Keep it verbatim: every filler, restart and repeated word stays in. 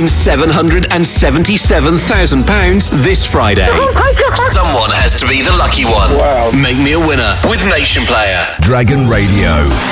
win seven hundred seventy-seven thousand pounds this Friday. Oh my God. Someone has to be the lucky one. Wow. Make me a winner with Nation Player. Dragon Radio.